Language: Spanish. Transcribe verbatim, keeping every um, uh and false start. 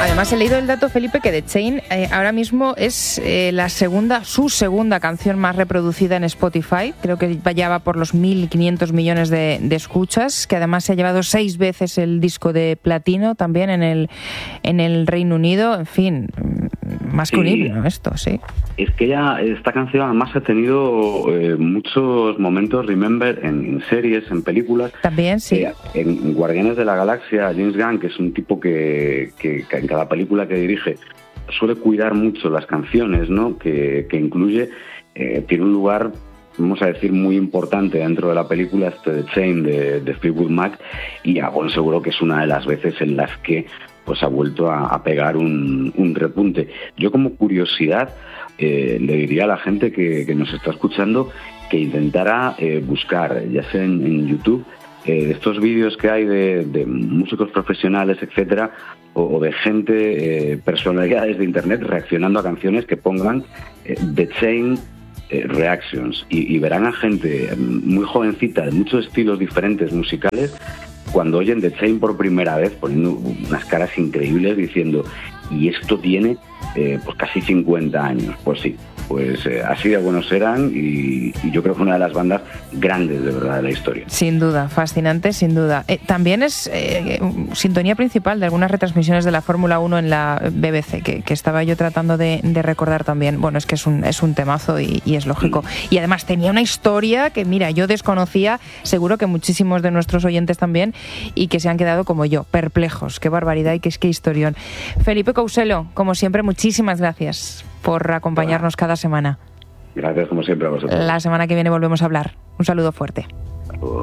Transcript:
Además he leído el dato, Felipe, que The Chain eh, ahora mismo es eh, la segunda, su segunda canción más reproducida en Spotify. Creo que ya va por los mil quinientos millones de, de escuchas, que además se ha llevado seis veces el disco de platino también en el, en el Reino Unido. En fin, más que un himno esto, sí. Es que ya esta canción además ha tenido eh, muchos momentos, remember, en, en series, en películas. También, sí. Eh, en Guardianes de la Galaxia, James Gunn, que es un tipo que, que, que en cada película que dirige suele cuidar mucho las canciones, ¿no? Que, que incluye, eh, tiene un lugar, vamos a decir, muy importante dentro de la película, este The Chain de, de Fleetwood Mac, y hago seguro que es una de las veces en las que pues ha vuelto a, a pegar un, un repunte. Yo, como curiosidad, eh, le diría a la gente que, que nos está escuchando que intentara eh, buscar, ya sea en, en YouTube, eh, estos vídeos que hay de, de músicos profesionales, etcétera, o, o de gente, eh, personalidades de internet reaccionando a canciones que pongan eh, The Chain eh, Reactions, y, y verán a gente muy jovencita de muchos estilos diferentes musicales, cuando oyen The Chain por primera vez, poniendo unas caras increíbles diciendo, y esto tiene eh, pues casi cincuenta años. Pues sí, pues eh, así de buenos eran, y, y yo creo que una de las bandas grandes de verdad de la historia. Sin duda, fascinante, sin duda. Eh, también es eh, sintonía principal de algunas retransmisiones de la Fórmula uno en la B B C, que, que estaba yo tratando de, de recordar también. Bueno, es que es un, es un temazo y, y es lógico. Mm. Y además tenía una historia que, mira, yo desconocía, seguro que muchísimos de nuestros oyentes también, y que se han quedado como yo, perplejos. Qué barbaridad y qué, qué historión. Felipe Couselo, como siempre, muchísimas gracias por acompañarnos cada semana. Gracias, como siempre, a vosotros. La semana que viene volvemos a hablar. Un saludo fuerte. Saludos.